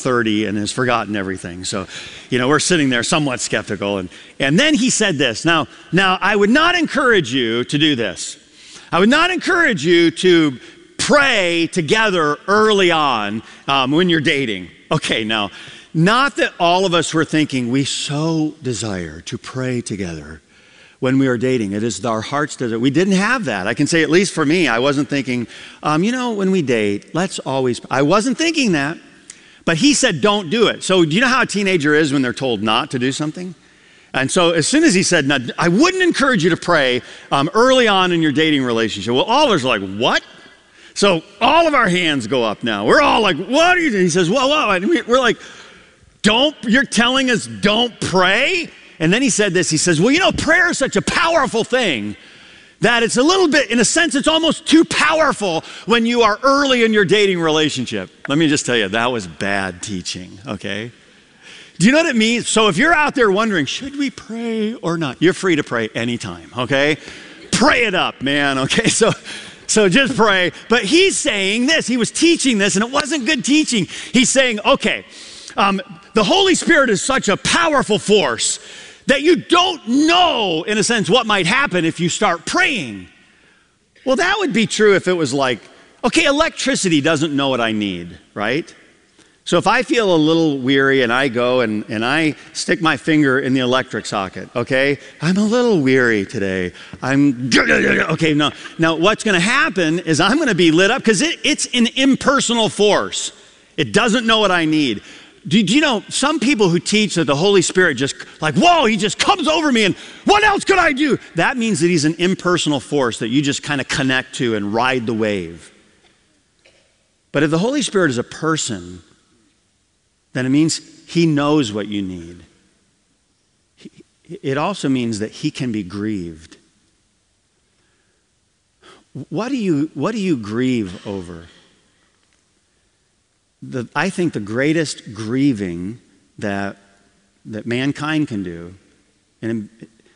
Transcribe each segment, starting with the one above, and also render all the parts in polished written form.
30 and has forgotten everything. So, we're sitting there somewhat skeptical. And then he said this. Now, I would not encourage you to do this. I would not encourage you to pray together early on when you're dating. Okay, now, not that all of us were thinking we so desire to pray together when we are dating. It is our heart's desire. We didn't have that. I can say, at least for me, I wasn't thinking, when we date, I wasn't thinking that. But he said, don't do it. So do you know how a teenager is when they're told not to do something? And so as soon as he said, no, I wouldn't encourage you to pray early on in your dating relationship. Well, all of us are like, what? So all of our hands go up now. We're all like, what are you doing? He says, whoa. And we're like, you're telling us don't pray? And then he said this, he says, prayer is such a powerful thing that it's a little bit, in a sense, it's almost too powerful when you are early in your dating relationship. Let me just tell you, that was bad teaching, okay? Do you know what it means? So if you're out there wondering, should we pray or not? You're free to pray anytime, okay? Pray it up, man, okay? So just pray. But he's saying this, he was teaching this, and it wasn't good teaching. He's saying, okay, the Holy Spirit is such a powerful force that you don't know, in a sense, what might happen if you start praying. Well, that would be true if it was like, okay, electricity doesn't know what I need, right? So if I feel a little weary and I go and I stick my finger in the electric socket, okay? I'm a little weary today. Okay, no. Now what's gonna happen is I'm gonna be lit up because it's an impersonal force. It doesn't know what I need. Do you know some people who teach that the Holy Spirit just like, whoa, he just comes over me and what else could I do? That means that he's an impersonal force that you just kind of connect to and ride the wave. But if the Holy Spirit is a person, then it means he knows what you need. It also means that he can be grieved. What do you grieve over? I think the greatest grieving that mankind can do, and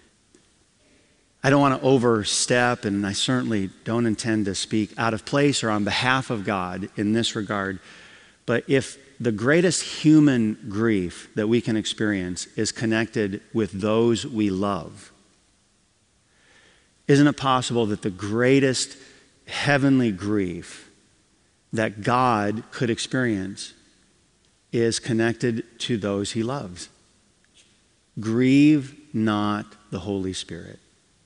I don't want to overstep, and I certainly don't intend to speak out of place or on behalf of God in this regard, but if the greatest human grief that we can experience is connected with those we love, isn't it possible that the greatest heavenly grief that God could experience is connected to those he loves? Grieve not the Holy Spirit.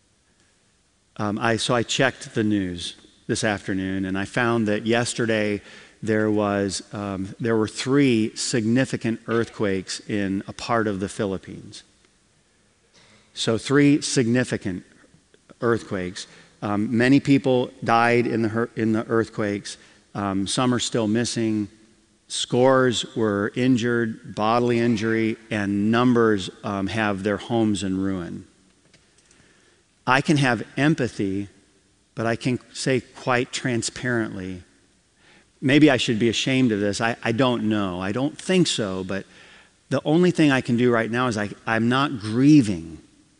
So I checked the news this afternoon, and I found that yesterday there were 3 significant earthquakes in a part of the Philippines. So 3 significant earthquakes. Many people died in the earthquakes. Some are still missing. Scores were injured, bodily injury, and numbers have their homes in ruin. I can have empathy, but I can say quite transparently, maybe I should be ashamed of this. I don't know. I don't think so, but the only thing I can do right now is I'm not grieving.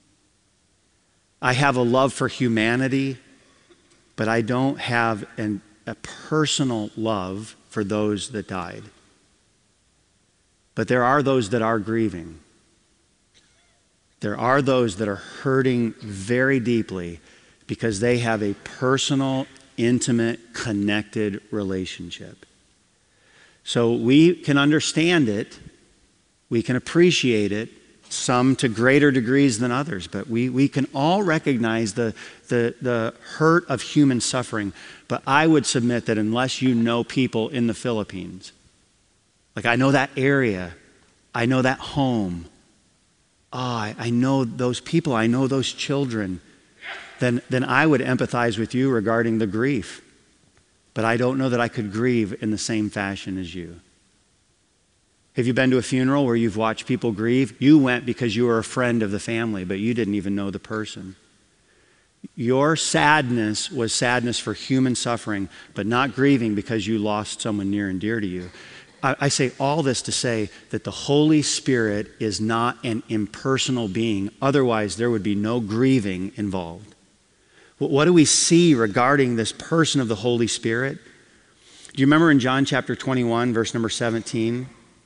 I have a love for humanity, but I don't have a personal love for those that died. But there are those that are grieving. There are those that are hurting very deeply because they have a personal, intimate, connected relationship. So we can understand it, we can appreciate it, some to greater degrees than others, but we can all recognize the hurt of human suffering. But I would submit that unless you know people in the Philippines, like I know that area, I know that home, I know those people, I know those children, then I would empathize with you regarding the grief. But I don't know that I could grieve in the same fashion as you. Have you been to a funeral where you've watched people grieve? You went because you were a friend of the family, but you didn't even know the person. Your sadness was sadness for human suffering, but not grieving because you lost someone near and dear to you. I say all this to say that the Holy Spirit is not an impersonal being. Otherwise, there would be no grieving involved. What do we see regarding this person of the Holy Spirit? Do you remember in John chapter 21, verse number 17?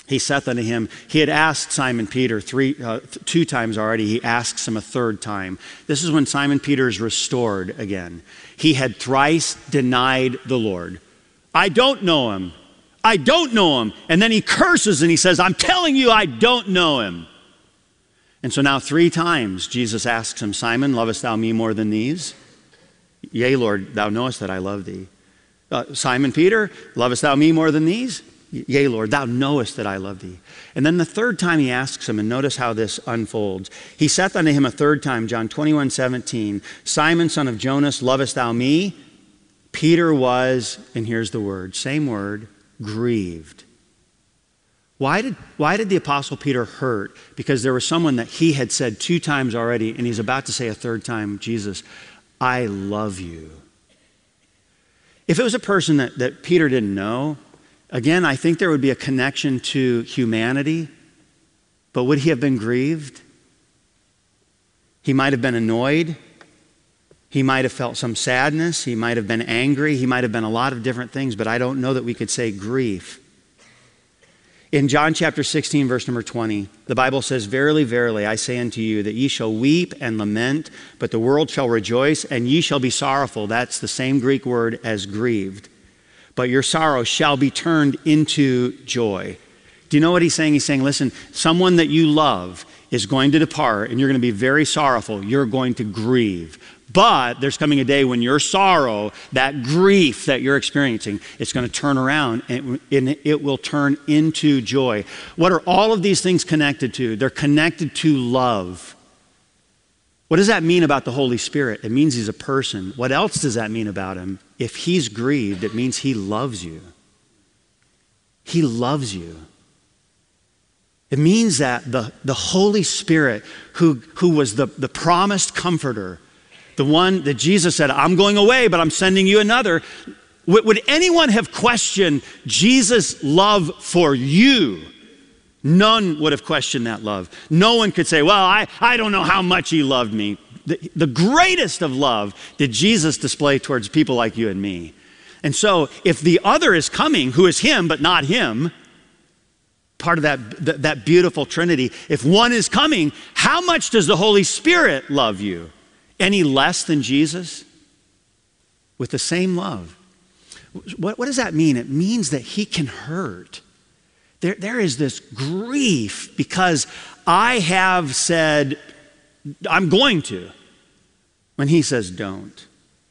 He saith unto him, he had asked Simon Peter two times already. He asks him a third time. This is when Simon Peter is restored again. He had thrice denied the Lord. I don't know him. I don't know him. And then he curses and he says, I'm telling you, I don't know him. And so now 3 times Jesus asks him, Simon, lovest thou me more than these? Yea, Lord, thou knowest that I love thee. Simon Peter, lovest thou me more than these? Yea, Lord, thou knowest that I love thee. And then the third time he asks him, and notice how this unfolds. He saith unto him a third time, John 21:17, Simon, son of Jonas, lovest thou me? Peter was, and here's the word, same word, grieved. Why did the Apostle Peter hurt? Because there was someone that he had said 2 times already, and he's about to say a third time, Jesus, I love you. If it was a person that Peter didn't know, again, I think there would be a connection to humanity, but would he have been grieved? He might have been annoyed. He might have felt some sadness. He might have been angry. He might have been a lot of different things, but I don't know that we could say grief. In John chapter 16, verse number 20, the Bible says, Verily, verily, I say unto you, that ye shall weep and lament, but the world shall rejoice, and ye shall be sorrowful. That's the same Greek word as grieved. But your sorrow shall be turned into joy. Do you know what he's saying? He's saying, listen, someone that you love is going to depart, and you're going to be very sorrowful. You're going to grieve. But there's coming a day when your sorrow, that grief that you're experiencing, it's going to turn around and it will turn into joy. What are all of these things connected to? They're connected to love. What does that mean about the Holy Spirit? It means he's a person. What else does that mean about him? If he's grieved, it means he loves you. He loves you. It means that the Holy Spirit, who was the promised comforter, the one that Jesus said, I'm going away, but I'm sending you another. Would anyone have questioned Jesus' love for you? None would have questioned that love. No one could say, well, I don't know how much he loved me. The greatest of love did Jesus display towards people like you and me. And so if the other is coming, who is him but not him, part of that beautiful Trinity, if one is coming, how much does the Holy Spirit love you? Any less than Jesus? With the same love. What does that mean? It means that he can hurt. There is this grief because I have said, I'm going to, when he says don't.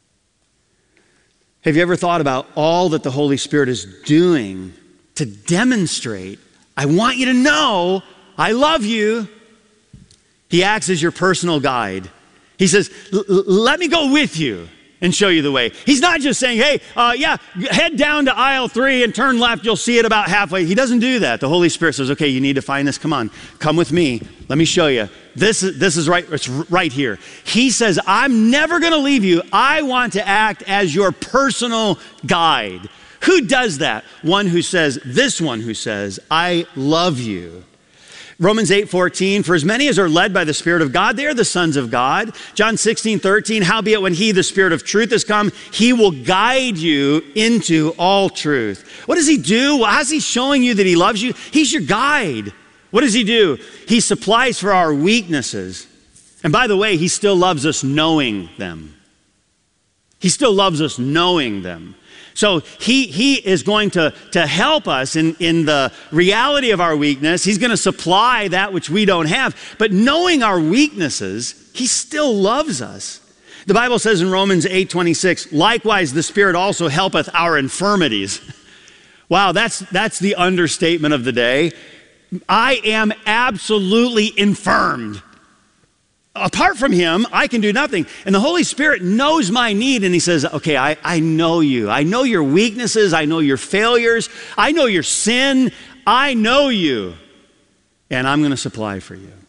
Have you ever thought about all that the Holy Spirit is doing to demonstrate, I want you to know I love you? He acts as your personal guide. He says, let me go with you and show you the way. He's not just saying, hey, head down to aisle 3 and turn left. You'll see it about halfway. He doesn't do that. The Holy Spirit says, okay, you need to find this. Come on, come with me. Let me show you. This is right. It's right here. He says, I'm never going to leave you. I want to act as your personal guide. Who does that? This one who says, I love you. Romans 8:14, for as many as are led by the Spirit of God, they are the sons of God. John 16:13, howbeit when he, the Spirit of truth, is come, he will guide you into all truth. What does he do? How's he showing you that he loves you? He's your guide. What does he do? He supplies for our weaknesses. And by the way, he still loves us knowing them. He still loves us knowing them. So he is going to help us in the reality of our weakness. He's going to supply that which we don't have. But knowing our weaknesses, he still loves us. The Bible says in Romans 8:26, likewise the Spirit also helpeth our infirmities. Wow, that's the understatement of the day. I am absolutely infirmed. Apart from him, I can do nothing. And the Holy Spirit knows my need, and he says, okay, I know you. I know your weaknesses. I know your failures. I know your sin. I know you. And I'm going to supply for you.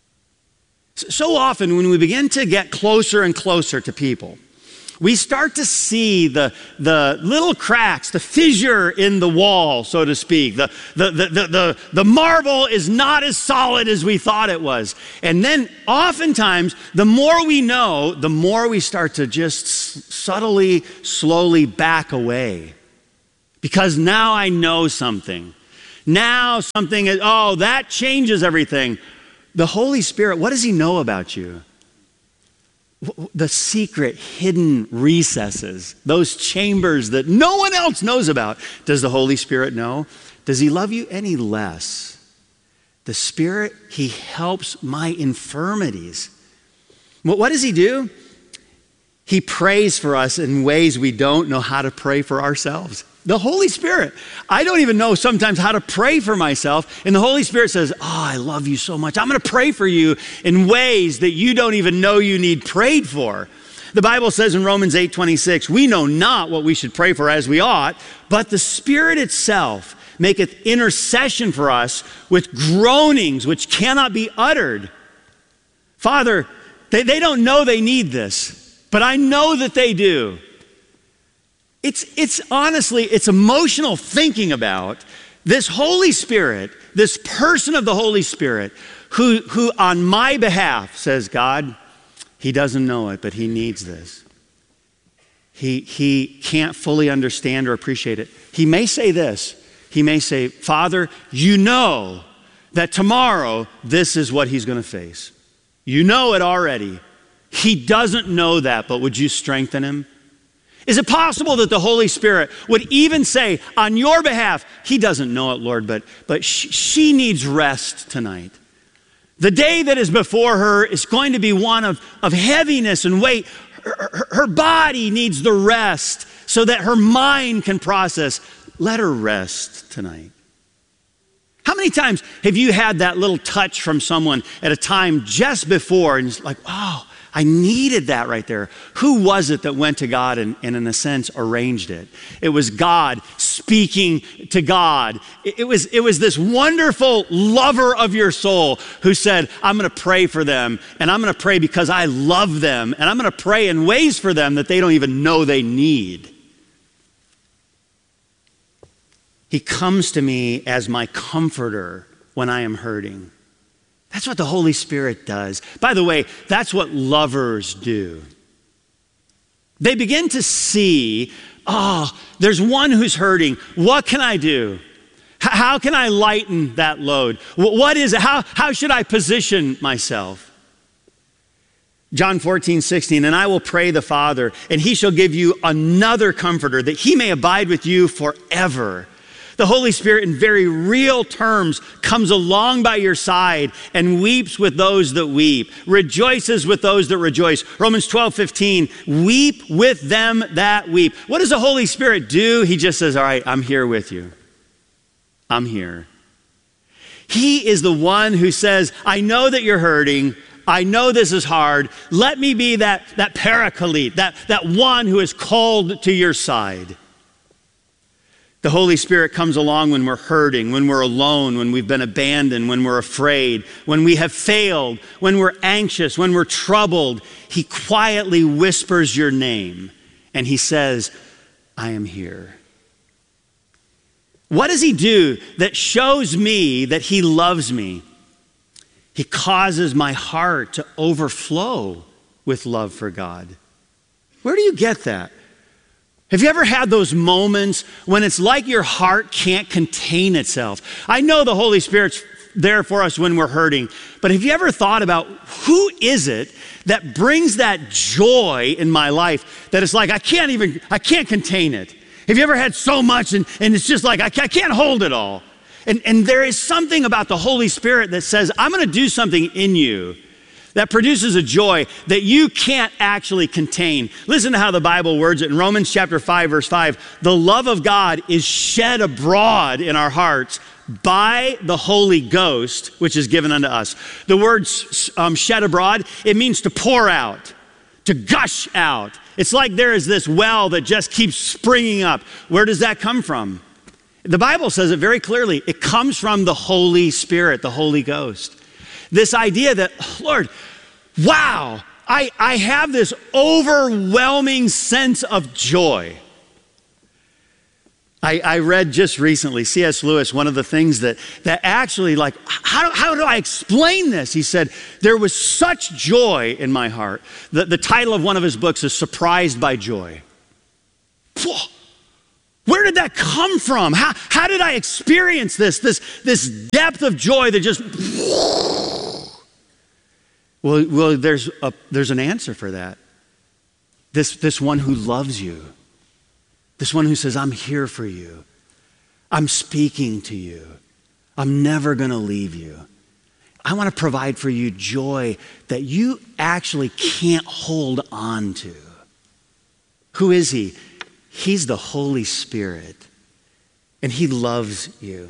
So often when we begin to get closer and closer to people, we start to see the little cracks, the fissure in the wall, so to speak. The marble is not as solid as we thought it was. And then oftentimes, the more we know, the more we start to just subtly, slowly back away. Because now I know something. Now something is, that changes everything. The Holy Spirit, what does he know about you? The secret, hidden recesses, those chambers that no one else knows about. Does the Holy Spirit know? Does he love you any less? The Spirit, he helps my infirmities. What does he do? He prays for us in ways we don't know how to pray for ourselves. The Holy Spirit. I don't even know sometimes how to pray for myself. And the Holy Spirit says, I love you so much. I'm going to pray for you in ways that you don't even know you need prayed for. The Bible says in Romans 8:26, we know not what we should pray for as we ought, but the Spirit itself maketh intercession for us with groanings which cannot be uttered. Father, they don't know they need this, but I know that they do. It's honestly, it's emotional thinking about this Holy Spirit, this person of the Holy Spirit, who on my behalf says, God, he doesn't know it, but he needs this. He can't fully understand or appreciate it. He may say this. He may say, Father, you know that tomorrow this is what he's going to face. You know it already. He doesn't know that, but would you strengthen him? Is it possible that the Holy Spirit would even say on your behalf, he doesn't know it, Lord, but she needs rest tonight. The day that is before her is going to be one of heaviness and weight. Her body needs the rest so that her mind can process. Let her rest tonight. How many times have you had that little touch from someone at a time just before and it's like, oh, I needed that right there. Who was it that went to God and in a sense arranged it? It was God speaking to God. It was this wonderful lover of your soul who said, I'm going to pray for them, and I'm going to pray because I love them, and I'm going to pray in ways for them that they don't even know they need. He comes to me as my comforter when I am hurting. That's what the Holy Spirit does. By the way, that's what lovers do. They begin to see, there's one who's hurting. What can I do? How can I lighten that load? What is it? How should I position myself? John 14:16, and I will pray the Father, and he shall give you another comforter, that he may abide with you forever. The Holy Spirit in very real terms comes along by your side and weeps with those that weep, rejoices with those that rejoice. Romans 12:15, weep with them that weep. What does the Holy Spirit do? He just says, all right, I'm here with you. I'm here. He is the one who says, I know that you're hurting. I know this is hard. Let me be that paraclete, that one who is called to your side. The Holy Spirit comes along when we're hurting, when we're alone, when we've been abandoned, when we're afraid, when we have failed, when we're anxious, when we're troubled. He quietly whispers your name and he says, I am here. What does he do that shows me that he loves me? He causes my heart to overflow with love for God. Where do you get that? Have you ever had those moments when it's like your heart can't contain itself? I know the Holy Spirit's there for us when we're hurting, but have you ever thought about who is it that brings that joy in my life that it's like I can't contain it? Have you ever had so much and it's just like I can't hold it all? And there is something about the Holy Spirit that says, I'm going to do something in you that produces a joy that you can't actually contain. Listen to how the Bible words it in Romans chapter 5, verse 5. The love of God is shed abroad in our hearts by the Holy Ghost, which is given unto us. The word shed abroad, it means to pour out, to gush out. It's like there is this well that just keeps springing up. Where does that come from? The Bible says it very clearly. It comes from the Holy Spirit, the Holy Ghost. This idea that, Lord, wow, I have this overwhelming sense of joy. I read just recently, C.S. Lewis, one of the things that actually, like, how do I explain this? He said, there was such joy in my heart. The title of one of his books is Surprised by Joy. Where did that come from? How did I experience this depth of joy that just... Well, there's an answer for that. This one who loves you. This one who says, I'm here for you. I'm speaking to you. I'm never going to leave you. I want to provide for you joy that you actually can't hold on to. Who is he? He's the Holy Spirit, and he loves you.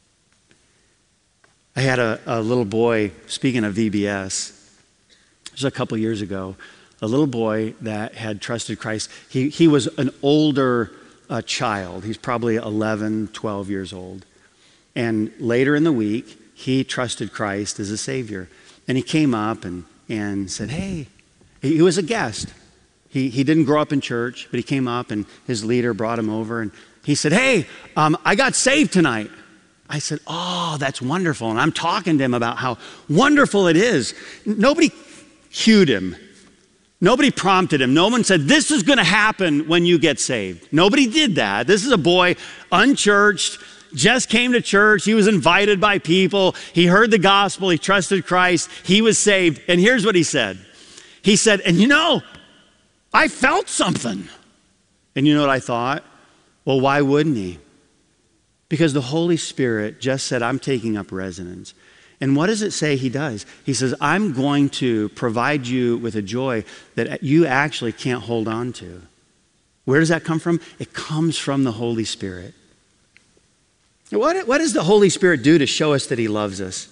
I had a little boy, speaking of VBS, it was a couple years ago, a little boy that had trusted Christ. He was an older child. He's probably 11, 12 years old. And later in the week, he trusted Christ as a Savior. And he came up and said, hey, he was a guest. He didn't grow up in church, but he came up and his leader brought him over and he said, hey, I got saved tonight. I said, oh, that's wonderful. And I'm talking to him about how wonderful it is. Nobody cued him. Nobody prompted him. No one said, this is going to happen when you get saved. Nobody did that. This is a boy, unchurched, just came to church. He was invited by people. He heard the gospel. He trusted Christ. He was saved. And here's what he said. He said, and you know, I felt something. And you know what I thought? Well, why wouldn't he? Because the Holy Spirit just said, I'm taking up residence. And what does it say he does? He says, I'm going to provide you with a joy that you actually can't hold on to. Where does that come from? It comes from the Holy Spirit. What does the Holy Spirit do to show us that he loves us?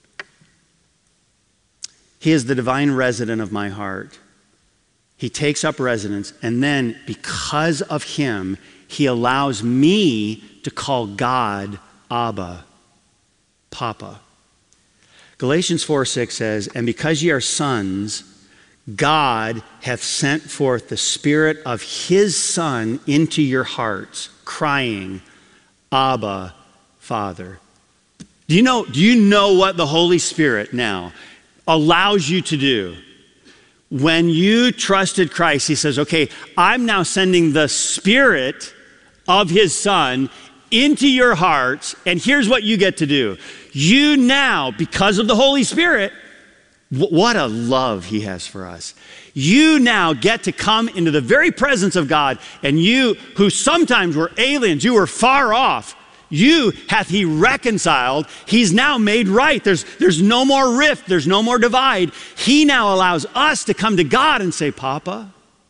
He is the divine resident of my heart. He takes up residence, and then because of him, he allows me to call God Abba, Papa. Galatians 4:6 says, and because ye are sons, God hath sent forth the Spirit of his Son into your hearts, crying, Abba, Father. Do you know what the Holy Spirit now allows you to do? When you trusted Christ, he says, okay, I'm now sending the Spirit of his Son into your hearts, and here's what you get to do. You now, because of the Holy Spirit, what a love he has for us. You now get to come into the very presence of God, and you who sometimes were aliens, you were far off, you hath he reconciled. He's now made right. There's no more rift. There's no more divide. He now allows us to come to God and say, Papa,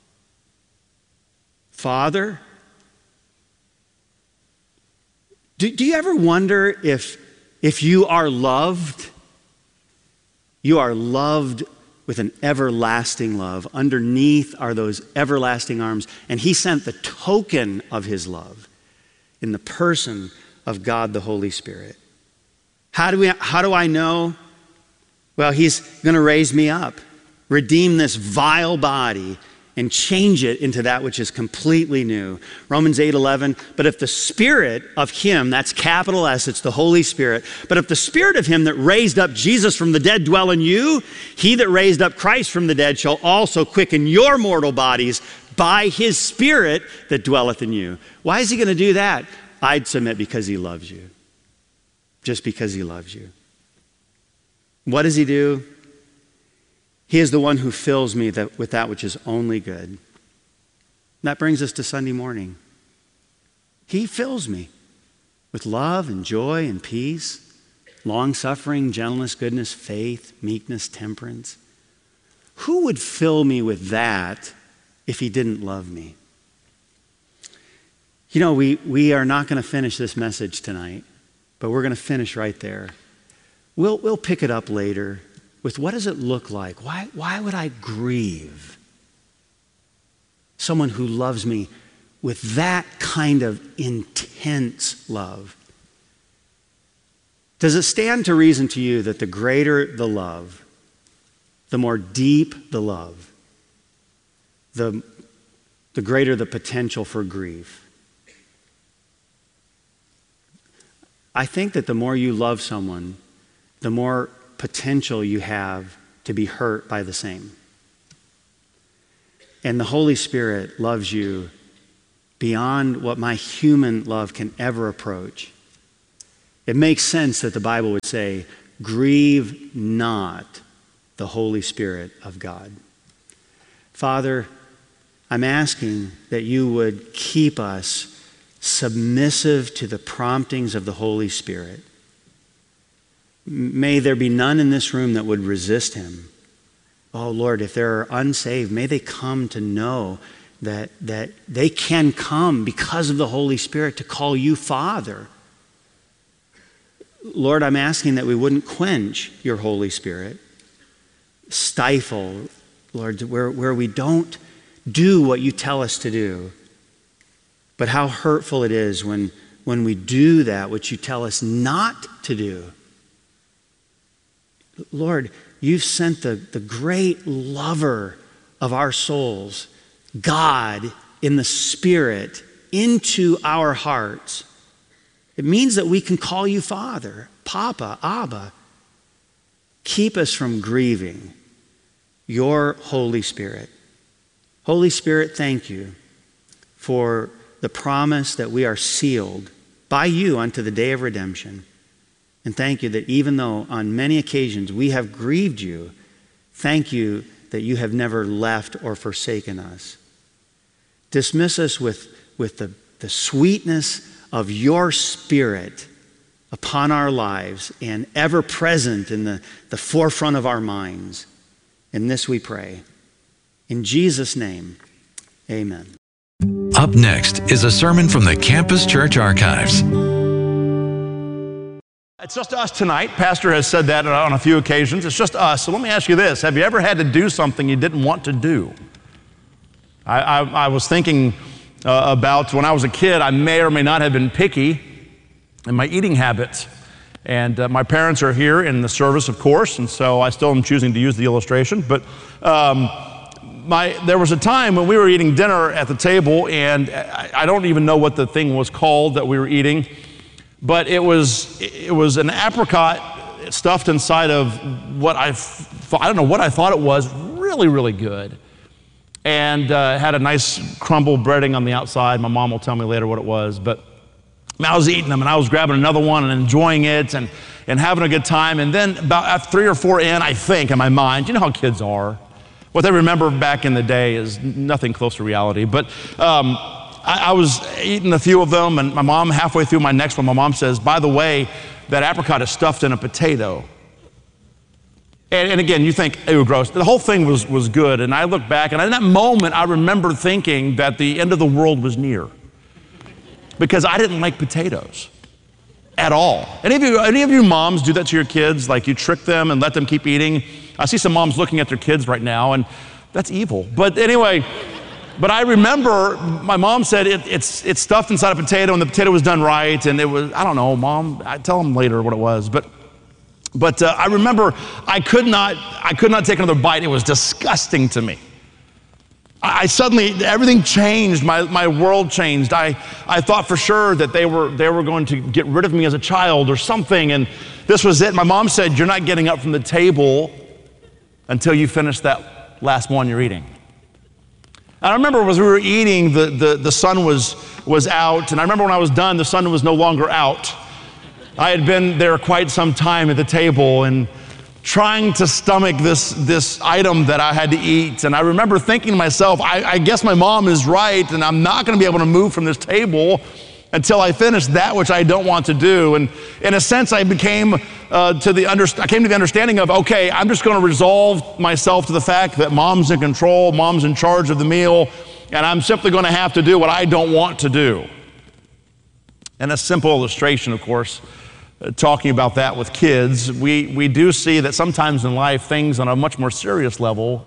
Father. Do you ever wonder if you are loved? You are loved with an everlasting love. Underneath are those everlasting arms. And he sent the token of his love in the person of God the Holy Spirit. How do I know? Well, he's going to raise me up, redeem this vile body, and change it into that which is completely new. Romans 8:11, but if the Spirit of him, that's capital S, it's the Holy Spirit, but if the Spirit of him that raised up Jesus from the dead dwell in you, he that raised up Christ from the dead shall also quicken your mortal bodies by his Spirit that dwelleth in you. Why is he going to do that? I'd submit because he loves you. Just because he loves you. What does he do? He is the one who fills me with that which is only good. That brings us to Sunday morning. He fills me with love and joy and peace, long-suffering, gentleness, goodness, faith, meekness, temperance. Who would fill me with that if he didn't love me? You know, we are not going to finish this message tonight, but we're going to finish right there. We'll pick it up later with what does it look like? Why would I grieve someone who loves me with that kind of intense love? Does it stand to reason to you that the greater the love, the more deep the love, the greater the potential for grief? I think that the more you love someone, the more potential you have to be hurt by the same. And the Holy Spirit loves you beyond what my human love can ever approach. It makes sense that the Bible would say, grieve not the Holy Spirit of God. Father, I'm asking that you would keep us submissive to the promptings of the Holy Spirit. May there be none in this room that would resist him. Oh Lord, if there are unsaved, may they come to know that they can come because of the Holy Spirit to call you Father. Lord, I'm asking that we wouldn't quench your Holy Spirit, stifle, Lord, where we don't do what you tell us to do. But how hurtful it is when we do that which you tell us not to do. Lord, you've sent the great lover of our souls, God in the Spirit, into our hearts. It means that we can call you Father, Papa, Abba. Keep us from grieving your Holy Spirit. Holy Spirit, thank you for the promise that we are sealed by you unto the day of redemption. And thank you that even though on many occasions we have grieved you, thank you that you have never left or forsaken us. Dismiss us with the sweetness of your Spirit upon our lives and ever present in the forefront of our minds. In this we pray. In Jesus' name, amen. Up next is a sermon from the Campus Church Archives. It's just us tonight. Pastor has said that on a few occasions. It's just us. So let me ask you this. Have you ever had to do something you didn't want to do? I was thinking about when I was a kid, I may or may not have been picky in my eating habits. And my parents are here in the service, of course, and so I still am choosing to use the illustration. But there was a time when we were eating dinner at the table, and I don't even know what the thing was called that we were eating, but it was an apricot stuffed inside of what I don't know what I thought it was, really, really good. And had a nice crumble breading on the outside. My mom will tell me later what it was, but I was eating them, and I was grabbing another one and enjoying it and having a good time. And then about after 3 or 4 in, I think, in my mind, you know how kids are. What they remember back in the day is nothing close to reality. But I was eating a few of them, and my mom, halfway through my next one, my mom says, by the way, that apricot is stuffed in a potato. And again, you think, ew, gross. The whole thing was good. And I look back, and in that moment, I remember thinking that the end of the world was near. Because I didn't like potatoes at all. Any of you moms do that to your kids? Like you trick them and let them keep eating? I see some moms looking at their kids right now, and that's evil. But anyway, I remember my mom said it's stuffed inside a potato, and the potato was done right, and it was, I don't know, Mom, I tell them later what it was. But I remember I could not take another bite. It was disgusting to me. I suddenly, everything changed. My world changed. I thought for sure that they were going to get rid of me as a child or something, and this was it. My mom said, you're not getting up from the table until you finish that last one you're eating. And I remember as we were eating, the sun was out, and I remember when I was done, the sun was no longer out. I had been there quite some time at the table and trying to stomach this item that I had to eat. And I remember thinking to myself, I guess my mom is right, and I'm not going to be able to move from this table until I finish that which I don't want to do. And in a sense, I came to the understanding of, okay, I'm just going to resolve myself to the fact that mom's in control, mom's in charge of the meal, and I'm simply going to have to do what I don't want to do. And a simple illustration, of course, talking about that with kids, we do see that sometimes in life, things on a much more serious level,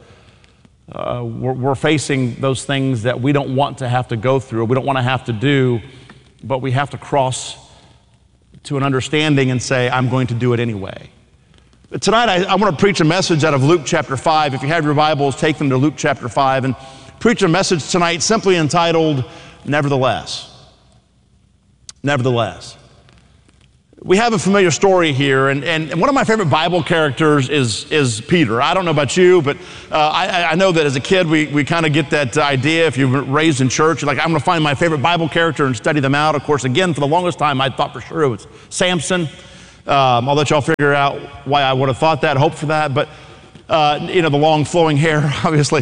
we're facing those things that we don't want to have to go through, we don't want to have to do, but we have to cross to an understanding and say, I'm going to do it anyway. Tonight, I want to preach a message out of Luke chapter 5. If you have your Bibles, take them to Luke chapter 5 and preach a message tonight simply entitled, Nevertheless. Nevertheless. We have a familiar story here, and one of my favorite Bible characters is Peter. I don't know about you, but I know that as a kid we kind of get that idea. If you were raised in church, you're like, I'm going to find my favorite Bible character and study them out. Of course, again, for the longest time, I thought for sure it was Samson. I'll let y'all figure out why I would have thought that, hope for that, but the long flowing hair, obviously.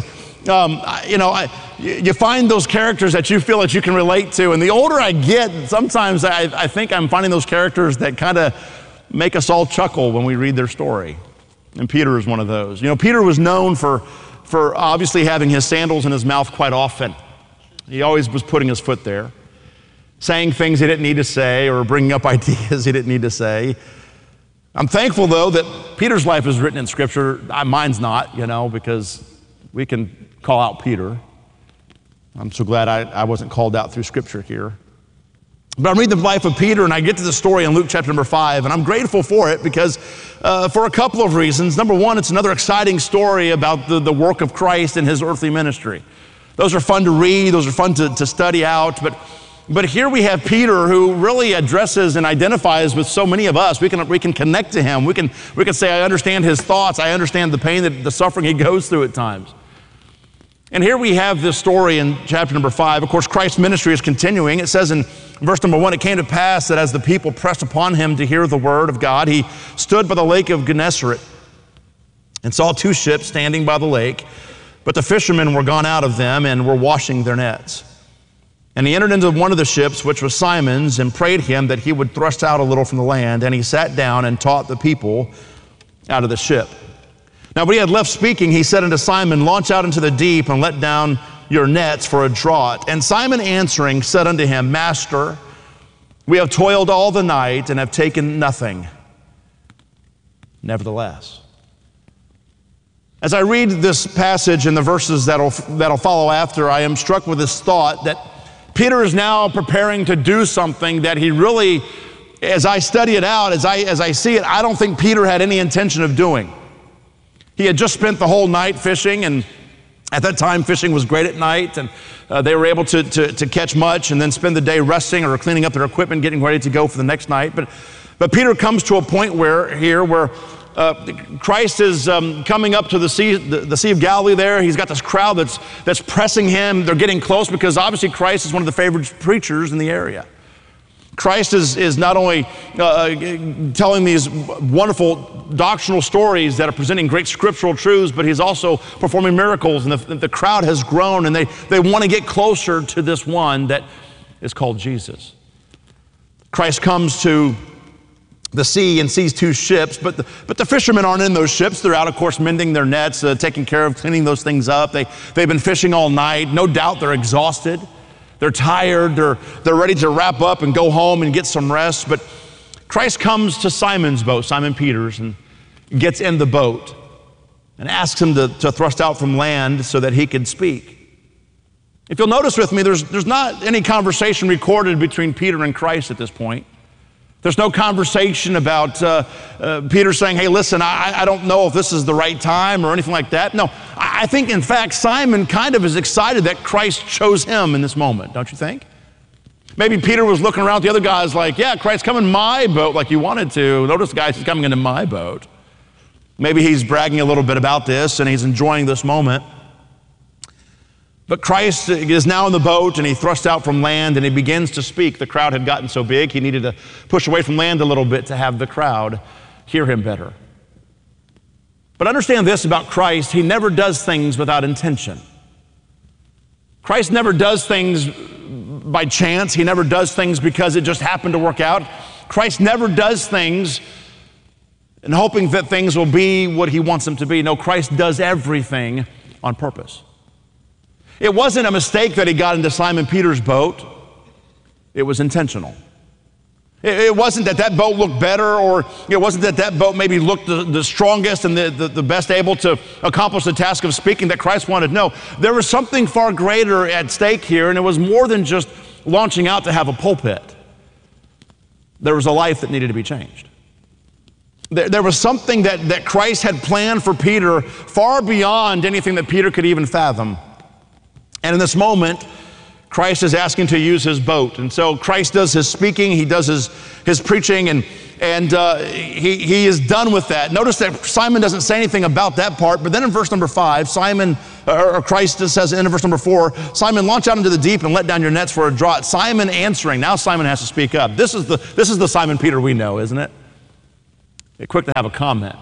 You find those characters that you feel that you can relate to, and the older I get, sometimes I think I'm finding those characters that kind of make us all chuckle when we read their story. And Peter is one of those. Peter was known for obviously having his sandals in his mouth quite often. He always was putting his foot there, saying things he didn't need to say or bringing up ideas he didn't need to say. I'm thankful, though, that Peter's life is written in Scripture. Mine's not, because we can call out Peter. I'm so glad I wasn't called out through Scripture here. But I'm reading the life of Peter, and I get to the story in Luke chapter number 5, and I'm grateful for it because for a couple of reasons. Number one, it's another exciting story about the work of Christ in his earthly ministry. Those are fun to read. Those are fun to study out. But here we have Peter, who really addresses and identifies with so many of us. We can connect to him. We can say, I understand his thoughts. I understand the pain, the suffering he goes through at times. And here we have this story in chapter number 5. Of course, Christ's ministry is continuing. It says in verse number 1, it came to pass that as the people pressed upon him to hear the word of God, he stood by the lake of Gennesaret and saw 2 ships standing by the lake, but the fishermen were gone out of them and were washing their nets. And he entered into one of the ships, which was Simon's, and prayed him that he would thrust out a little from the land. And he sat down and taught the people out of the ship. Now, when he had left speaking, he said unto Simon, Launch out into the deep and let down your nets for a draught. And Simon answering said unto him, Master, we have toiled all the night and have taken nothing. Nevertheless. As I read this passage and the verses that'll follow after, I am struck with this thought that Peter is now preparing to do something that he really, as I study it out, as I see it, I don't think Peter had any intention of doing. He had just spent the whole night fishing, and at that time fishing was great at night, and they were able to catch much and then spend the day resting or cleaning up their equipment, getting ready to go for the next night. But Peter comes to a point where Christ is coming up to the Sea of Galilee there. He's got this crowd that's pressing him. They're getting close because obviously Christ is one of the favorite preachers in the area. Christ is not only telling these wonderful doctrinal stories that are presenting great scriptural truths, but he's also performing miracles, and the crowd has grown, and they want to get closer to this one that is called Jesus. Christ comes to the sea and sees 2 ships, but the fishermen aren't in those ships. They're out, of course, mending their nets, taking care of cleaning those things up. They've been fishing all night. No doubt they're exhausted. They're tired. They're ready to wrap up and go home and get some rest. But Christ comes to Simon's boat, Simon Peter's, and gets in the boat and asks him to thrust out from land so that he could speak. If you'll notice with me, there's not any conversation recorded between Peter and Christ at this point. There's no conversation about Peter saying, hey, listen, I don't know if this is the right time or anything like that. No, I think, in fact, Simon kind of is excited that Christ chose him in this moment, don't you think? Maybe Peter was looking around at the other guys like, yeah, Christ, come in my boat like you wanted to. Notice, guys, he's coming into my boat. Maybe he's bragging a little bit about this and he's enjoying this moment. But Christ is now in the boat, and he thrusts out from land, and he begins to speak. The crowd had gotten so big, he needed to push away from land a little bit to have the crowd hear him better. But understand this about Christ: he never does things without intention. Christ never does things by chance. He never does things because it just happened to work out. Christ never does things in hoping that things will be what he wants them to be. No, Christ does everything on purpose. It wasn't a mistake that he got into Simon Peter's boat. It was intentional. It wasn't that boat looked better, or it wasn't that boat maybe looked the strongest and the best able to accomplish the task of speaking that Christ wanted. No, there was something far greater at stake here, and it was more than just launching out to have a pulpit. There was a life that needed to be changed. There was something that Christ had planned for Peter far beyond anything that Peter could even fathom. And in this moment, Christ is asking to use his boat. And so Christ does his speaking, he does his preaching, and And he is done with that. Notice that Simon doesn't say anything about that part, but then in verse number 5, Christ says in verse number 4, Simon, launch out into the deep and let down your nets for a draught. Simon answering, now Simon has to speak up. This is the Simon Peter we know, isn't it? Quick to have a comment.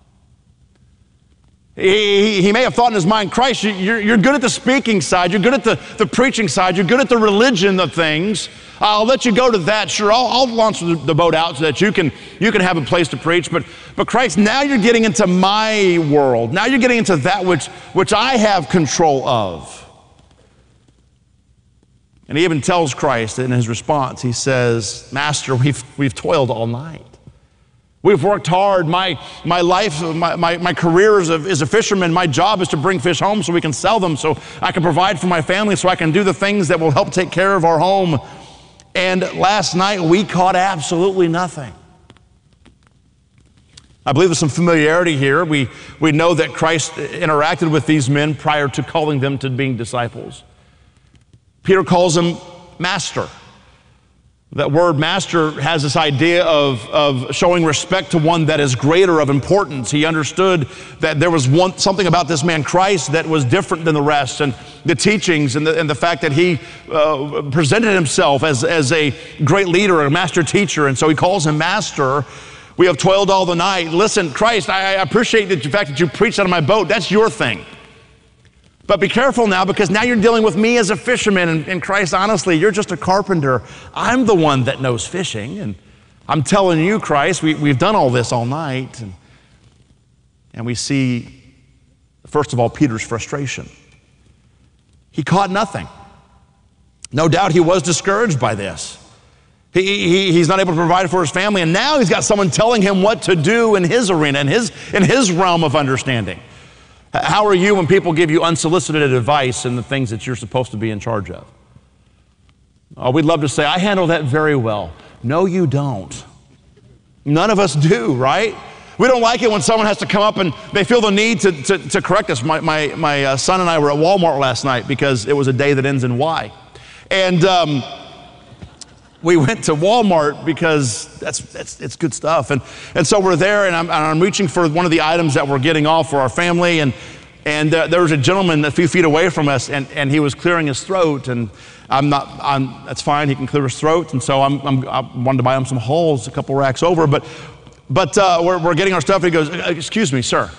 He may have thought in his mind, Christ, you're good at the speaking side, you're good at the preaching side, you're good at the religion of things. I'll let you go to that. Sure, I'll launch the boat out so that you can have a place to preach. But Christ, now you're getting into my world. Now you're getting into that which I have control of. And he even tells Christ in his response, he says, Master, we've toiled all night. We've worked hard. My life, my career is a fisherman. My job is to bring fish home so we can sell them, so I can provide for my family, so I can do the things that will help take care of our home. And last night we caught absolutely nothing. I believe there's some familiarity here. We know that Christ interacted with these men prior to calling them to being disciples. Peter calls him Master. That word master has this idea of showing respect to one that is greater of importance. He understood that there was something about this man Christ that was different than the rest, and the teachings and the fact that he presented himself as a great leader, a master teacher, and so he calls him Master. We have toiled all the night. Listen, Christ, I appreciate the fact that you preached out of my boat. That's your thing. But be careful now, because now you're dealing with me as a fisherman, and Christ, honestly, you're just a carpenter. I'm the one that knows fishing, and I'm telling you, Christ, we've done all this all night. And we see, first of all, Peter's frustration. He caught nothing. No doubt he was discouraged by this. He's not able to provide for his family, and now he's got someone telling him what to do in his arena, in his realm of understanding. How are you when people give you unsolicited advice in the things that you're supposed to be in charge of? We'd love to say, I handle that very well. No, you don't. None of us do, right? We don't like it when someone has to come up and they feel the need to correct us. My son and I were at Walmart last night because it was a day that ends in Y. And we went to Walmart because it's good stuff. And so we're there, and I'm reaching for one of the items that we're getting off for our family. And there was a gentleman a few feet away from us, and he was clearing his throat. And that's fine, he can clear his throat. And so I wanted to buy him some Halls a couple racks over. But we're getting our stuff, and he goes, excuse me, sir.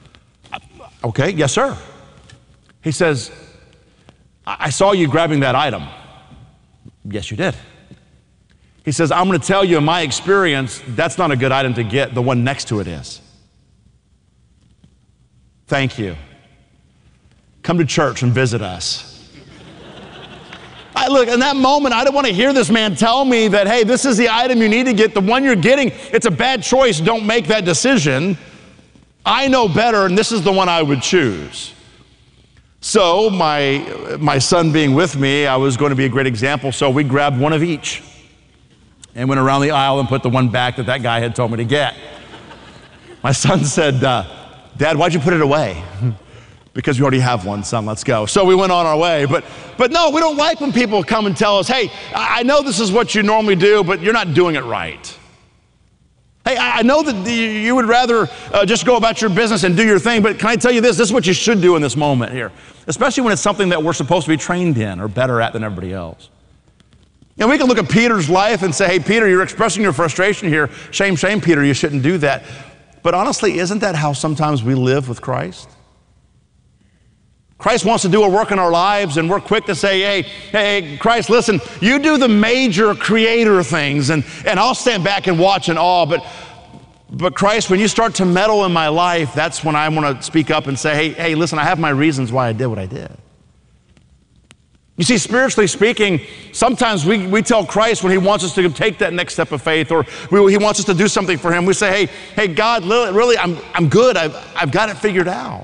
Okay, yes, sir. He says, I saw you grabbing that item. Yes, you did. He says, I'm going to tell you, in my experience, that's not a good item to get. The one next to it is. Thank you. Come to church and visit us. Look, in that moment, I didn't want to hear this man tell me that, hey, this is the item you need to get. The one you're getting, it's a bad choice. Don't make that decision. I know better, and this is the one I would choose. So my son being with me, I was going to be a great example, so we grabbed one of each and went around the aisle and put the one back that guy had told me to get. My son said, Dad, why'd you put it away? Because we already have one, son, let's go. So we went on our way. But no, we don't like when people come and tell us, hey, I know this is what you normally do, but you're not doing it right. Hey, I know that you would rather just go about your business and do your thing, but can I tell you this? This is what you should do in this moment here, especially when it's something that we're supposed to be trained in or better at than everybody else. And we can look at Peter's life and say, hey, Peter, you're expressing your frustration here. Shame, shame, Peter, you shouldn't do that. But honestly, isn't that how sometimes we live with Christ? Christ wants to do a work in our lives, and we're quick to say, hey, Christ, listen, you do the major creator things, and I'll stand back and watch in awe. But Christ, when you start to meddle in my life, that's when I want to speak up and say, hey, listen, I have my reasons why I did what I did. You see, spiritually speaking, sometimes we tell Christ when he wants us to take that next step of faith, or he wants us to do something for him. We say, hey, God, really, I'm good. I've got it figured out.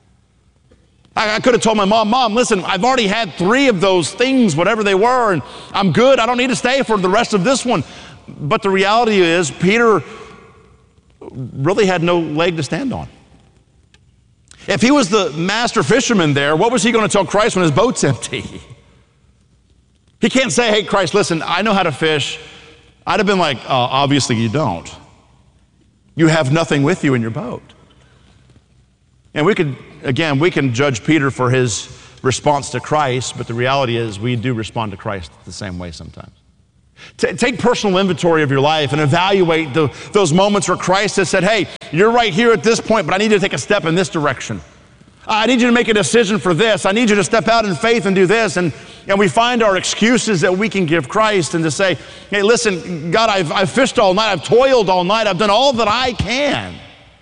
I could have told my mom, listen, I've already had 3 of those things, whatever they were, and I'm good. I don't need to stay for the rest of this one. But the reality is, Peter really had no leg to stand on. If he was the master fisherman there, what was he going to tell Christ when his boat's empty? He can't say, hey, Christ, listen, I know how to fish. I'd have been like, obviously you don't. You have nothing with you in your boat. And we can judge Peter for his response to Christ, but the reality is we do respond to Christ the same way sometimes. Take personal inventory of your life and evaluate those moments where Christ has said, hey, you're right here at this point, but I need you to take a step in this direction. I need you to make a decision for this. I need you to step out in faith and do this. And we find our excuses that we can give Christ and to say, hey, listen, God, I've fished all night. I've toiled all night. I've done all that I can.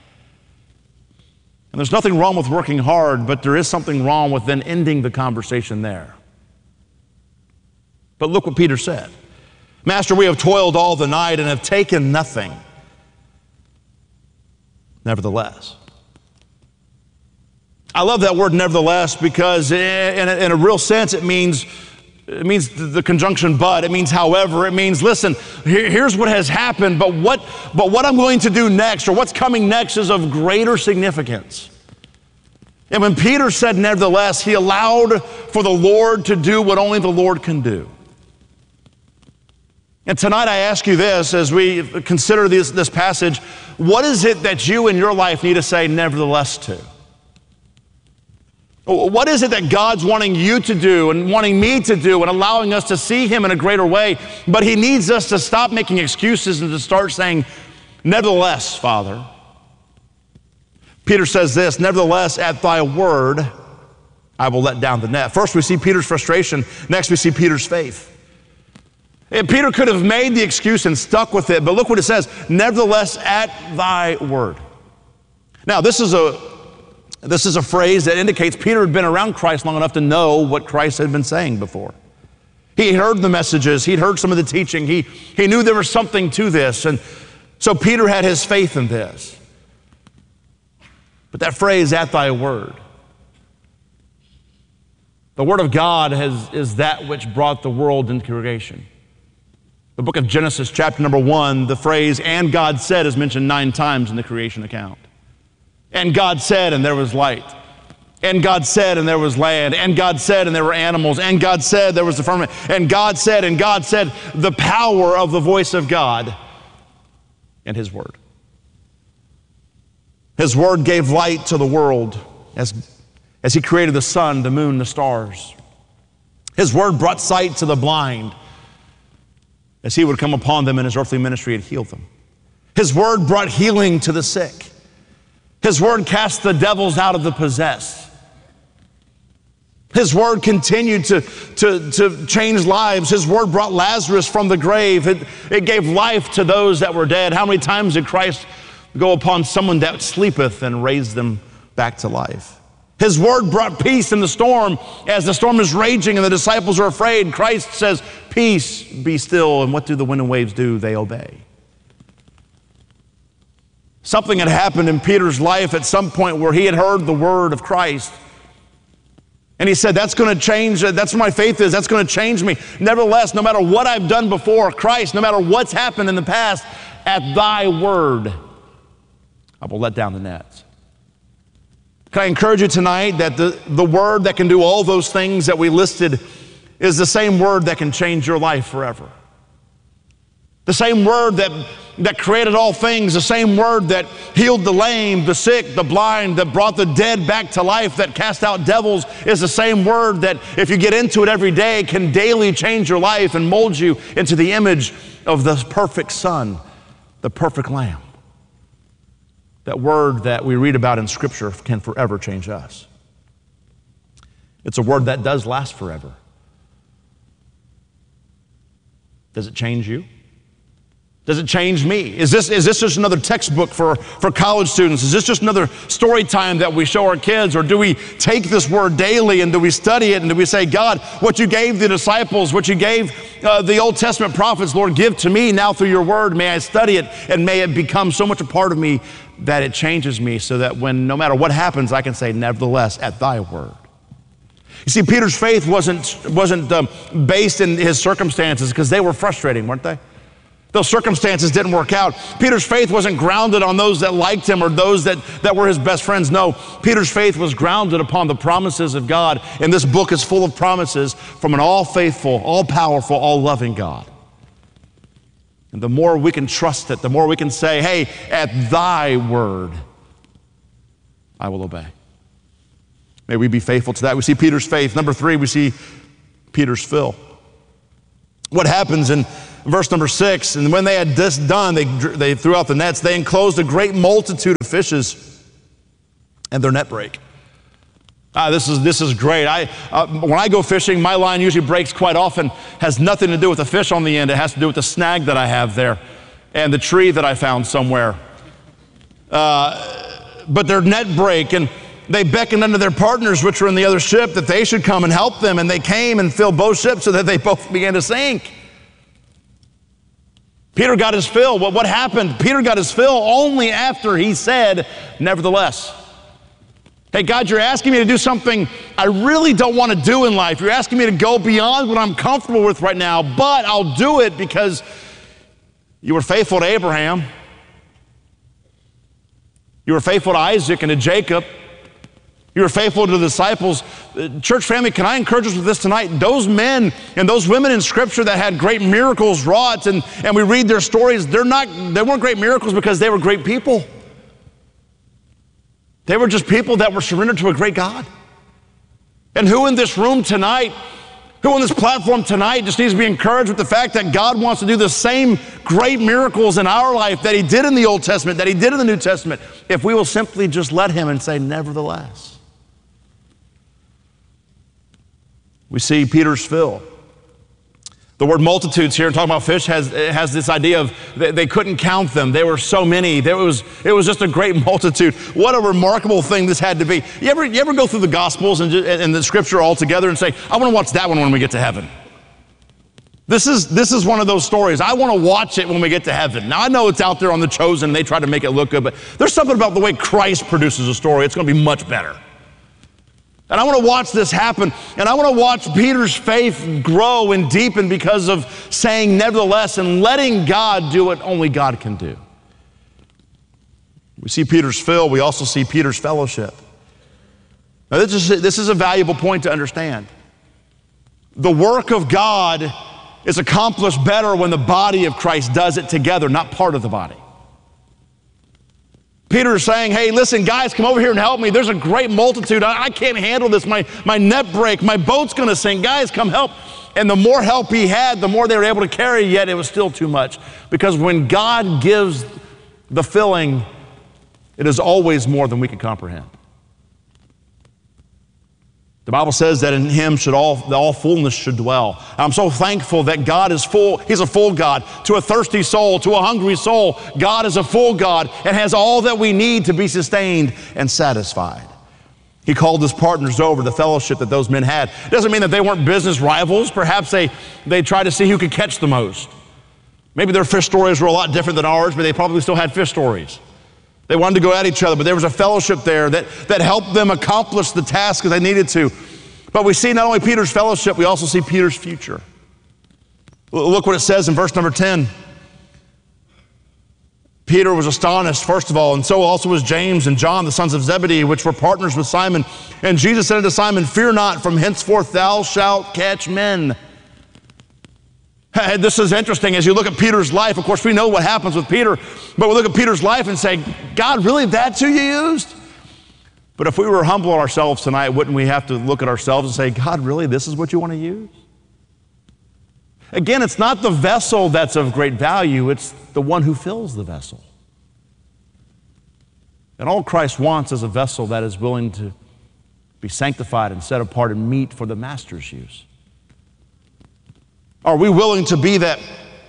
And there's nothing wrong with working hard, but there is something wrong with then ending the conversation there. But look what Peter said. Master, we have toiled all the night and have taken nothing. Nevertheless. I love that word nevertheless because in a real sense it means the conjunction but. It means however. It means listen, here's what has happened, but what I'm going to do next or what's coming next is of greater significance. And when Peter said nevertheless, he allowed for the Lord to do what only the Lord can do. And tonight I ask you this as we consider this passage, what is it that you in your life need to say nevertheless to? What is it that God's wanting you to do and wanting me to do and allowing us to see Him in a greater way? But He needs us to stop making excuses and to start saying, nevertheless, Father. Peter says this, nevertheless, at thy word, I will let down the net. First we see Peter's frustration. Next we see Peter's faith. And Peter could have made the excuse and stuck with it, but look what it says, nevertheless, at thy word. Now, this is a phrase that indicates Peter had been around Christ long enough to know what Christ had been saying before. He heard the messages. He'd heard some of the teaching. He knew there was something to this. And so Peter had his faith in this. But that phrase, at thy word, the word of God is that which brought the world into creation. The book of Genesis, chapter number 1, the phrase, and God said, is mentioned 9 times in the creation account. And God said, and there was light. And God said, and there was land. And God said, and there were animals. And God said, there was the firmament. And God said, the power of the voice of God and His word. His word gave light to the world as He created the sun, the moon, the stars. His word brought sight to the blind as He would come upon them in His earthly ministry and heal them. His word brought healing to the sick. His word cast the devils out of the possessed. His word continued to change lives. His word brought Lazarus from the grave. It gave life to those that were dead. How many times did Christ go upon someone that sleepeth and raise them back to life? His word brought peace in the storm. As the storm is raging and the disciples are afraid, Christ says, peace, be still. And what do the wind and waves do? They obey. Something had happened in Peter's life at some point where he had heard the word of Christ. And he said, that's going to change, that's where my faith is, that's going to change me. Nevertheless, no matter what I've done before, Christ, no matter what's happened in the past, at thy word, I will let down the nets. Can I encourage you tonight that the word that can do all those things that we listed is the same word that can change your life forever. The same word that created all things, the same word that healed the lame, the sick, the blind, that brought the dead back to life, that cast out devils, is the same word that if you get into it every day can daily change your life and mold you into the image of the perfect Son, the perfect Lamb. That word that we read about in Scripture can forever change us. It's a word that does last forever. Does it change you? Does it change me? Is this just another textbook for college students? Is this just another story time that we show our kids? Or do we take this word daily and do we study it and do we say, God, what you gave the disciples, what you gave the Old Testament prophets, Lord, give to me now through your word. May I study it and may it become so much a part of me that it changes me so that when no matter what happens, I can say, nevertheless, at thy word. You see, Peter's faith wasn't based in his circumstances because they were frustrating, weren't they? Those circumstances didn't work out. Peter's faith wasn't grounded on those that liked him or those that were his best friends. No, Peter's faith was grounded upon the promises of God. And this book is full of promises from an all-faithful, all-powerful, all-loving God. And the more we can trust it, the more we can say, hey, at thy word, I will obey. May we be faithful to that. We see Peter's faith. Number 3, we see Peter's fill. What happens in verse number 6, and when they had this done, they threw out the nets. They enclosed a great multitude of fishes, and their net brake. This is great. When I go fishing, my line usually breaks quite often. Has nothing to do with the fish on the end. It has to do with the snag that I have there and the tree that I found somewhere. But their net brake, and they beckoned unto their partners which were in the other ship that they should come and help them. And they came and filled both ships so that they both began to sink. Peter got his fill. What happened? Peter got his fill only after he said, nevertheless. Hey, God, you're asking me to do something I really don't want to do in life. You're asking me to go beyond what I'm comfortable with right now, but I'll do it because you were faithful to Abraham. You were faithful to Isaac and to Jacob. You were faithful to the disciples. Church family, can I encourage us with this tonight? Those men and those women in Scripture that had great miracles wrought, and we read their stories, they weren't great miracles because they were great people. They were just people that were surrendered to a great God. And who in this room tonight, who on this platform tonight just needs to be encouraged with the fact that God wants to do the same great miracles in our life that he did in the Old Testament, that he did in the New Testament, if we will simply just let him and say, nevertheless. We see Peter's fill. The word multitudes here, talking about fish, has this idea of they couldn't count them. There were so many. It was just a great multitude. What a remarkable thing this had to be. You ever go through the Gospels and the Scripture all together and say, I want to watch that one when we get to heaven. This is one of those stories. I want to watch it when we get to heaven. Now, I know it's out there on The Chosen. They try to make it look good, but there's something about the way Christ produces a story. It's going to be much better. And I want to watch this happen, and I want to watch Peter's faith grow and deepen because of saying nevertheless and letting God do what only God can do. We see Peter's fill. We also see Peter's fellowship. Now, this is a valuable point to understand. The work of God is accomplished better when the body of Christ does it together, not part of the body. Peter is saying, hey, listen, guys, come over here and help me. There's a great multitude. I can't handle this. My net break. My boat's going to sink. Guys, come help. And the more help he had, the more they were able to carry, yet it was still too much. Because when God gives the filling, it is always more than we can comprehend. The Bible says that in him all fullness should dwell. I'm so thankful that God is full. He's a full God. To a thirsty soul, to a hungry soul, God is a full God and has all that we need to be sustained and satisfied. He called his partners over, the fellowship that those men had. It doesn't mean that they weren't business rivals. Perhaps they tried to see who could catch the most. Maybe their fish stories were a lot different than ours, but they probably still had fish stories. They wanted to go at each other, but there was a fellowship there that helped them accomplish the task that they needed to. But we see not only Peter's fellowship, we also see Peter's future. Look what it says in verse number 10. Peter was astonished, first of all, and so also was James and John, the sons of Zebedee, which were partners with Simon. And Jesus said unto Simon, fear not, from henceforth thou shalt catch men. This is interesting as you look at Peter's life. Of course, we know what happens with Peter, but we look at Peter's life and say, God, really, that's who you used? But if we were humble ourselves tonight, wouldn't we have to look at ourselves and say, God, really, this is what you want to use? Again, it's not the vessel that's of great value, it's the one who fills the vessel. And all Christ wants is a vessel that is willing to be sanctified and set apart and meet for the master's use. Are we willing to be that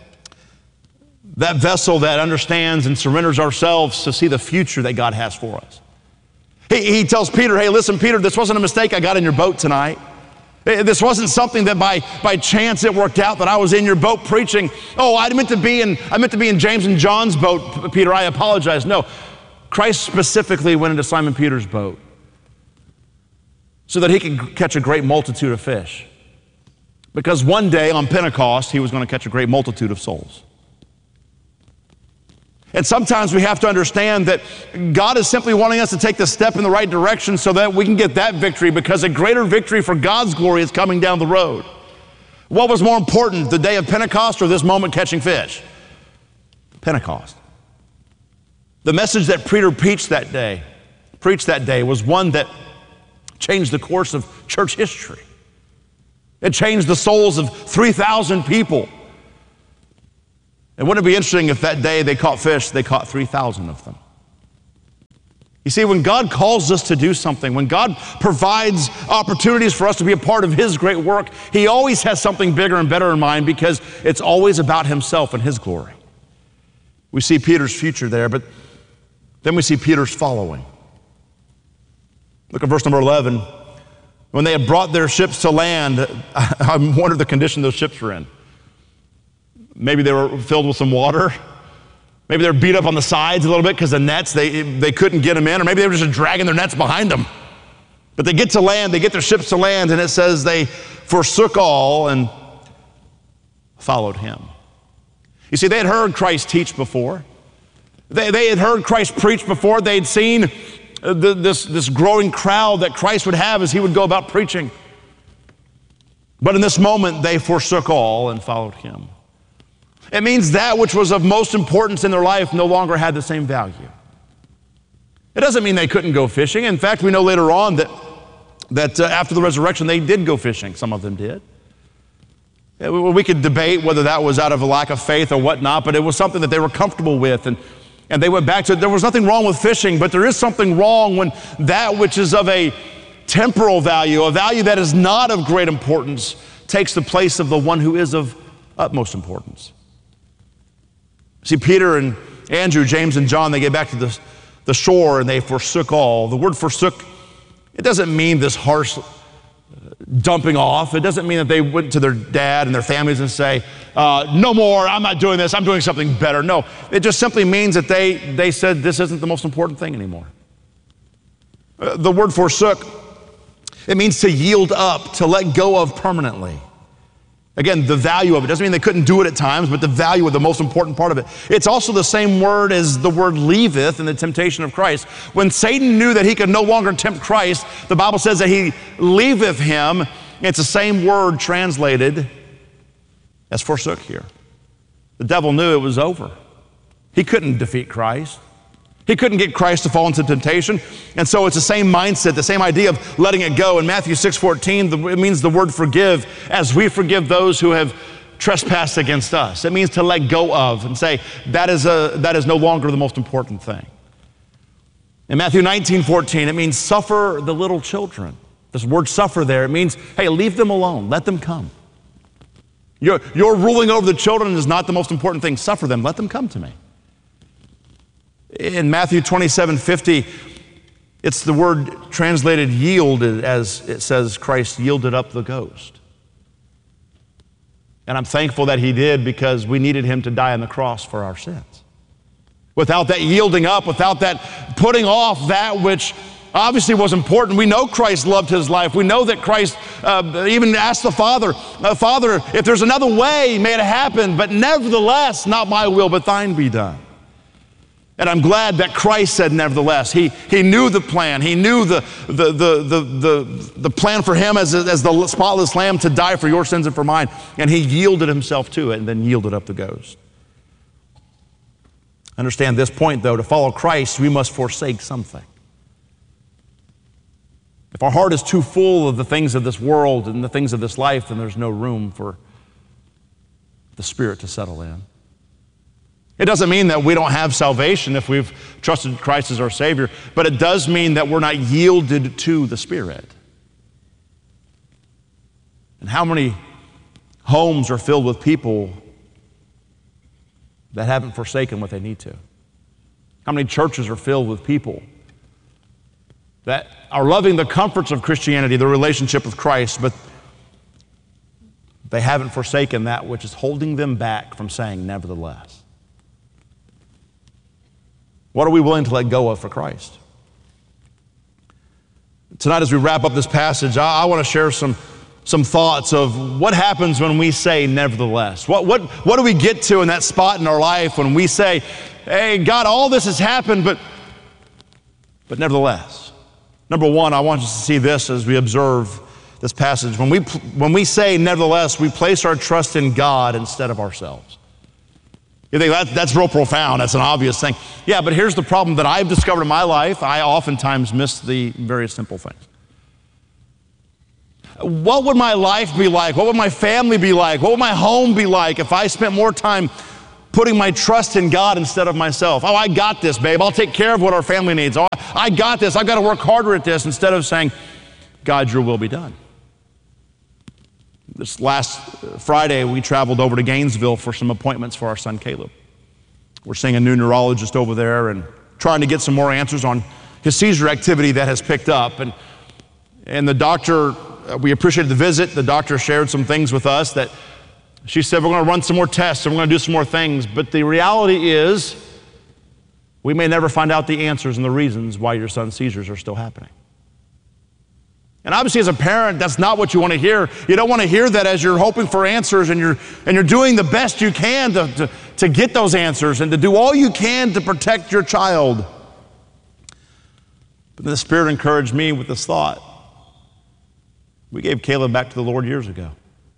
vessel that understands and surrenders ourselves to see the future that God has for us? He tells Peter, hey, listen, Peter, this wasn't a mistake I got in your boat tonight. This wasn't something that by chance it worked out that I was in your boat preaching. Oh, I meant to be in James and John's boat, Peter, I apologize. No, Christ specifically went into Simon Peter's boat so that he could catch a great multitude of fish. Because one day on Pentecost, he was going to catch a great multitude of souls. And sometimes we have to understand that God is simply wanting us to take the step in the right direction so that we can get that victory, because a greater victory for God's glory is coming down the road. What was more important, the day of Pentecost or this moment catching fish? Pentecost. The message that Peter preached that day was one that changed the course of church history. It changed the souls of 3,000 people. And wouldn't it be interesting if that day they caught fish, they caught 3,000 of them? You see, when God calls us to do something, when God provides opportunities for us to be a part of His great work, He always has something bigger and better in mind because it's always about Himself and His glory. We see Peter's future there, but then we see Peter's following. Look at verse number 11. When they had brought their ships to land, I wonder the condition those ships were in. Maybe they were filled with some water. Maybe they were beat up on the sides a little bit because the nets, they couldn't get them in, or maybe they were just dragging their nets behind them. But they get to land, they get their ships to land, and it says they forsook all and followed Him. You see, they had heard Christ teach before. They had heard Christ preach before. They'd seen this growing crowd that Christ would have as He would go about preaching. But in this moment, they forsook all and followed Him. It means that which was of most importance in their life no longer had the same value. It doesn't mean they couldn't go fishing. In fact, we know later on that after the resurrection, they did go fishing. Some of them did. We could debate whether that was out of a lack of faith or whatnot, but it was something that they were comfortable with, and they went back to it. There was nothing wrong with fishing, but there is something wrong when that which is of a temporal value, a value that is not of great importance, takes the place of the one who is of utmost importance. See, Peter and Andrew, James and John, they get back to the shore and they forsook all. The word forsook, it doesn't mean this harsh dumping off. It doesn't mean that they went to their dad and their families and say, no more, I'm not doing this, I'm doing something better. No, it just simply means that they said this isn't the most important thing anymore. The word forsook, it means to yield up, to let go of permanently. Again, the value of it doesn't mean they couldn't do it at times, but the value of the most important part of it. It's also the same word as the word leaveth in the temptation of Christ. When Satan knew that he could no longer tempt Christ, the Bible says that he leaveth him. It's the same word translated as forsook here. The devil knew it was over. He couldn't defeat Christ. He couldn't get Christ to fall into temptation. And so it's the same mindset, the same idea of letting it go. In Matthew 6:14, it means the word forgive, as we forgive those who have trespassed against us. It means to let go of and say, that is no longer the most important thing. In Matthew 19:14, it means suffer the little children. This word suffer there, it means, hey, leave them alone, let them come. Your ruling over the children is not the most important thing. Suffer them, let them come to me. In Matthew 27:50, it's the word translated yielded, as it says Christ yielded up the ghost. And I'm thankful that He did, because we needed Him to die on the cross for our sins. Without that yielding up, without that putting off that which obviously was important. We know Christ loved His life. We know that Christ even asked the Father, Father, if there's another way, may it happen, but nevertheless, not my will, but thine be done. And I'm glad that Christ said nevertheless. He knew the plan. He knew the plan for Him as the spotless lamb to die for your sins and for mine. And He yielded Himself to it and then yielded up the ghost. Understand this point, though. To follow Christ, we must forsake something. If our heart is too full of the things of this world and the things of this life, then there's no room for the Spirit to settle in. It doesn't mean that we don't have salvation if we've trusted Christ as our Savior, but it does mean that we're not yielded to the Spirit. And how many homes are filled with people that haven't forsaken what they need to? How many churches are filled with people that are loving the comforts of Christianity, the relationship with Christ, but they haven't forsaken that which is holding them back from saying nevertheless? What are we willing to let go of for Christ? Tonight, as we wrap up this passage, I want to share some thoughts of what happens when we say nevertheless. What do we get to in that spot in our life when we say, hey, God, all this has happened, but nevertheless. Number one, I want you to see this as we observe this passage. When we say nevertheless, we place our trust in God instead of ourselves. You think that's real profound. That's an obvious thing. Yeah, but here's the problem that I've discovered in my life. I oftentimes miss the very simple things. What would my life be like? What would my family be like? What would my home be like if I spent more time putting my trust in God instead of myself? Oh, I got this, babe. I'll take care of what our family needs. Oh, I got this. I've got to work harder at this, instead of saying, God, your will be done. This last Friday, we traveled over to Gainesville for some appointments for our son, Caleb. We're seeing a new neurologist over there and trying to get some more answers on his seizure activity that has picked up. And the doctor, we appreciated the visit. The doctor shared some things with us that she said, we're going to run some more tests and we're going to do some more things. But the reality is, we may never find out the answers and the reasons why your son's seizures are still happening. And obviously, as a parent, that's not what you want to hear. You don't want to hear that as you're hoping for answers and you're doing the best you can to get those answers and to do all you can to protect your child. But then the Spirit encouraged me with this thought. We gave Caleb back to the Lord years ago.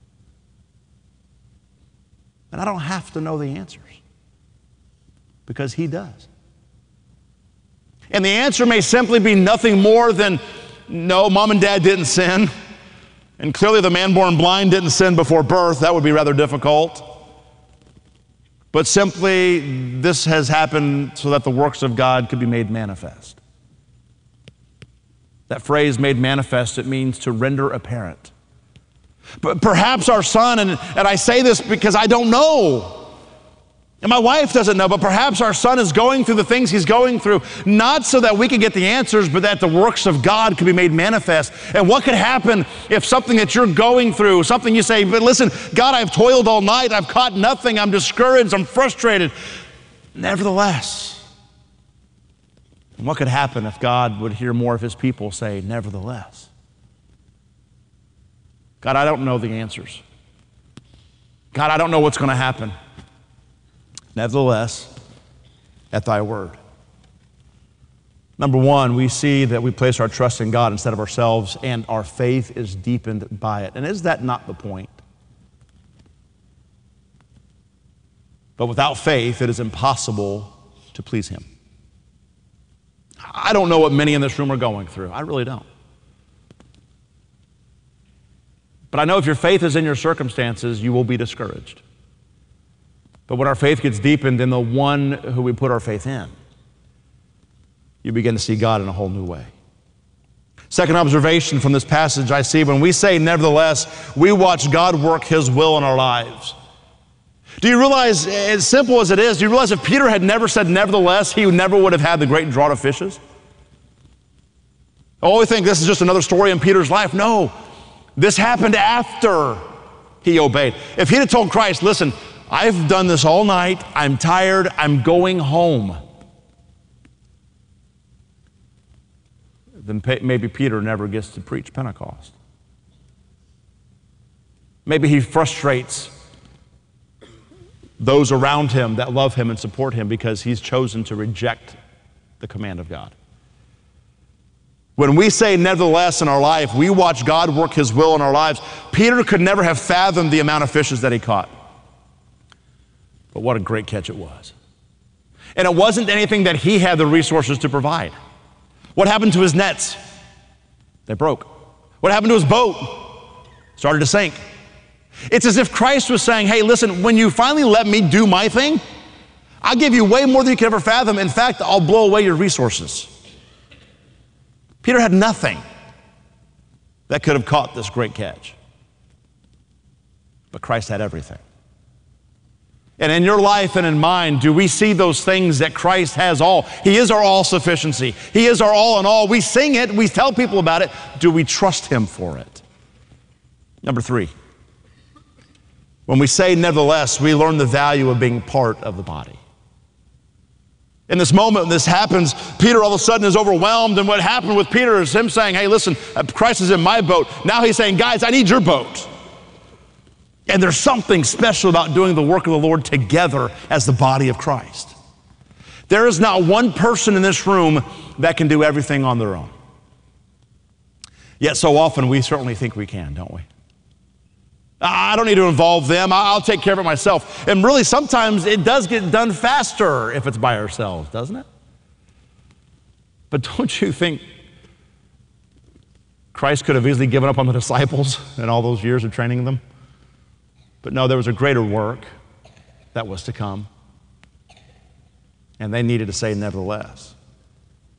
And I don't have to know the answers, because He does. And the answer may simply be nothing more than, no, mom and dad didn't sin. And clearly the man born blind didn't sin before birth. That would be rather difficult. But simply, this has happened so that the works of God could be made manifest. That phrase, made manifest, it means to render apparent. But perhaps our son, and I say this because I don't know, and my wife doesn't know, but perhaps our son is going through the things he's going through, not so that we can get the answers, but that the works of God could be made manifest. And what could happen if something that you're going through, something you say, but listen, God, I've toiled all night, I've caught nothing, I'm discouraged, I'm frustrated. Nevertheless. And what could happen if God would hear more of His people say, nevertheless? God, I don't know the answers. God, I don't know what's going to happen. Nevertheless, at thy word. Number one, we see that we place our trust in God instead of ourselves, and our faith is deepened by it. And is that not the point? But without faith, it is impossible to please Him. I don't know what many in this room are going through. I really don't. But I know if your faith is in your circumstances, you will be discouraged. But when our faith gets deepened in the one who we put our faith in, you begin to see God in a whole new way. Second observation from this passage I see, when we say nevertheless, we watch God work His will in our lives. Do you realize, as simple as it is, do you realize if Peter had never said nevertheless, he never would have had the great draught of fishes? Oh, we think this is just another story in Peter's life. No, this happened after he obeyed. If he'd have told Christ, listen, I've done this all night, I'm tired, I'm going home, then maybe Peter never gets to preach Pentecost. Maybe he frustrates those around him that love him and support him because he's chosen to reject the command of God. When we say nevertheless in our life, we watch God work His will in our lives. Peter could never have fathomed the amount of fishes that he caught. But what a great catch it was. And it wasn't anything that he had the resources to provide. What happened to his nets? They broke. What happened to his boat? Started to sink. It's as if Christ was saying, hey, listen, when you finally let me do my thing, I'll give you way more than you could ever fathom. In fact, I'll blow away your resources. Peter had nothing that could have caught this great catch. But Christ had everything. And in your life and in mine, do we see those things that Christ has all? He is our all-sufficiency. He is our all in all. We sing it. We tell people about it. Do we trust Him for it? Number three, when we say nevertheless, we learn the value of being part of the body. In this moment when this happens, Peter all of a sudden is overwhelmed, and what happened with Peter is him saying, hey, listen, Christ is in my boat. Now he's saying, guys, I need your boat. And there's something special about doing the work of the Lord together as the body of Christ. There is not one person in this room that can do everything on their own. Yet so often we certainly think we can, don't we? I don't need to involve them. I'll take care of it myself. And really, sometimes it does get done faster if it's by ourselves, doesn't it? But don't you think Christ could have easily given up on the disciples in all those years of training them? But no, there was a greater work that was to come. And they needed to say nevertheless.